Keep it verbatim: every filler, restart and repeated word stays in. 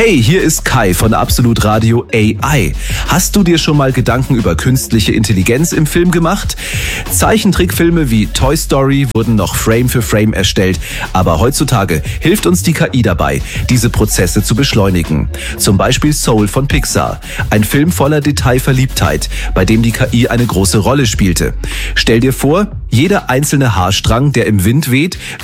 Hey, hier ist Kai von Absolut Radio A I. Hast du dir schon mal Gedanken über künstliche Intelligenz im Film gemacht? Zeichentrickfilme wie Toy Story wurden noch Frame für Frame erstellt, aber heutzutage hilft uns die K I dabei, diese Prozesse zu beschleunigen. Zum Beispiel Soul von Pixar, ein Film voller Detailverliebtheit, bei dem die K I eine große Rolle spielte. Stell dir vor, jeder einzelne Haarstrang, der im Wind weht,